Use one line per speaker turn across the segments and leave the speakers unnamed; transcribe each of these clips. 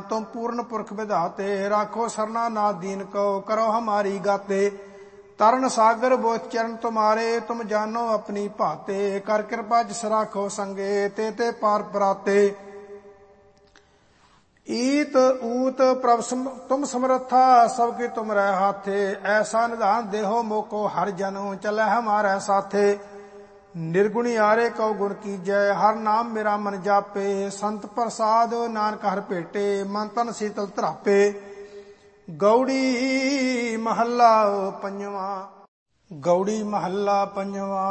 तुम पूर्ण पुरख विधाते, राखो सरना नाथ दीन को, करो हमारी गाते। तरन सागर बोध चरण तुम्हारे, तुम जानो अपनी भाते। कर कृपा जिस राखो संगे, ते ते पार पराते। ईत ऊत प्रभ तुम समर्था, सबके तुम रह हाथे। ऐसा निधान देहो मोको, हर जन चले हमारे साथे। निर्गुणी आरे कौ गुण की जय, हर नाम मेरा मन जापे। संत प्रसाद नानक हर भेटे, मन तन शीतल धरापे। गौड़ी महला पंजवा। गौड़ी महला पंजवा।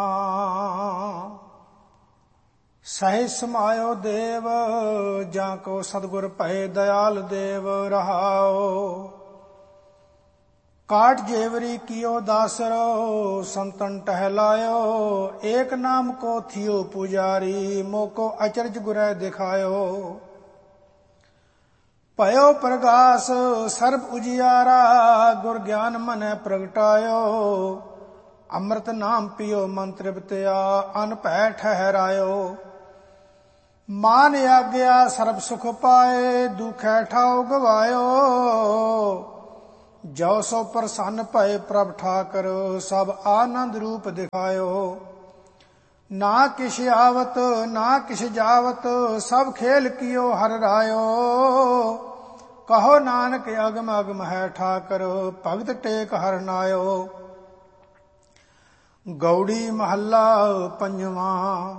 सहज समायो देव, जाको सतगुर भय दयाल देव रहाओ। काट जेवरी कियो दासरो, संतन टहलायो। एक नाम को थियो पुजारी, मोको अचरज गुरै दिखायो। भयो प्रगास सर्ब उजियारा, गुर ज्ञान मन प्रगटायो। अमृत नाम पियो मन तृप्त्या, अन भै ठहरायो। मान आज्ञा सर्ब सुख पाए, दुखै ठाव गवायो। जो सो प्रसन्न भय प्रभ ठाकर, सब आनंद रूप दिखायो। ना किश आवत ना किश जावत, सब खेल कियो हर रायो। कहो नानक अगम अगम है ठाकर, भगत टेक हर नायो। गौड़ी महला पंजवा।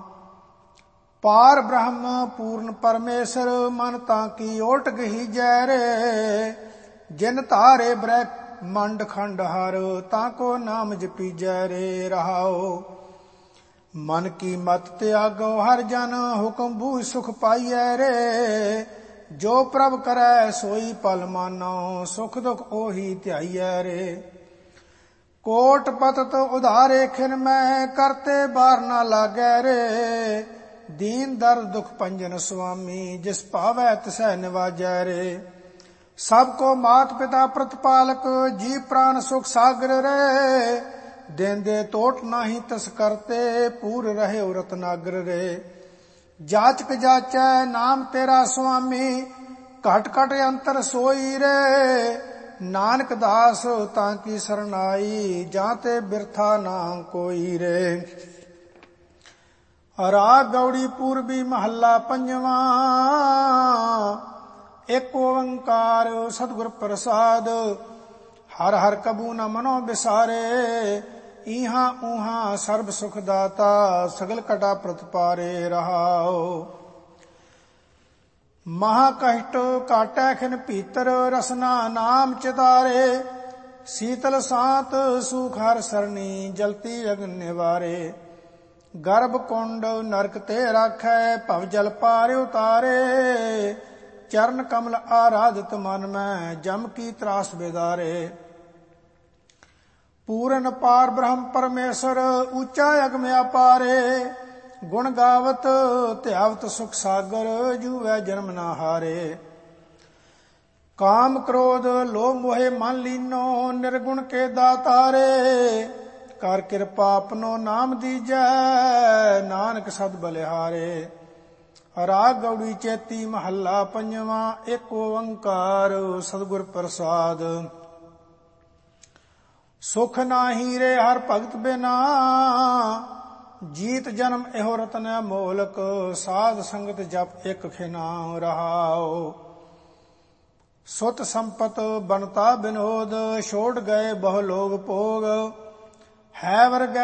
पार ब्रह्म पूर्ण परमेश्वर, मन ताकी ओट गही जय रे। जिन तारे ब्रह्मंड खंड हर, ताको नाम जपी जय रे रहाओ। मन की मत त्यागो हर जन, हुक्म बूझ सुख पाइयै रे। जो प्रभ करै सोई पल मानो, सुख दुख ओही ध्याइयै रे। कोट पतत उधारे खिन मैं, करते बार ना लागै रे। दीन दर्द दुख पंजन स्वामी, जिस पावै तिसै निवाजै रे। सबको मात पिता प्रतिपालक, जी प्राण सुख सागर रे। देंदे तोट नाही तस करते, पूर रहे रत्नागर रे। जाचक जाचै नाम तेरा स्वामी, घट घट अंतर सोई रे। नानक दास ताकी सरनाई, जाते बिरथा ना कोई रे। राग गौड़ी पूर्वी महला पंजवा। एक ओंकार सतगुर प्रसाद, हर हर कबू न मनो बिसारे। इहा उहा सर्ब सुख दाता, सगल कटा प्रतिपारे रहाओ। महाकष्ट काटै खिन भीतर, रसना नाम चितारे। शीतल सांत सुख हर सरनी, जलती अग्नि निवारे। गर्भ कुंड नरक ते राखै, भव जल पार उतारे। चरण कमल आराधित मन में, जम की त्रास बेदारे। पूरन पार ब्रह्म परमेश्वर, ऊंचा अगम अपारे। गुण गावत ध्यावत सुख सागर, जुवै जन्म ना हारे। काम क्रोध लोभ मोहे मन लीनो, निर्गुण के दातारे। कर कृपा अपनो नाम दीजै, नानक सद बलिहारे। राग गौड़ी चेती महला पंजवा। एक ओंकार सतगुर प्रसाद, सुख नाही रे हर भगत बिना। जीत जन्म एहो रतन मोलक, साध संगत जप एक खिना रहाओ। सुत संपत बनता बिनोद, छोड़ गए बहु लोग भोग। है वर्ग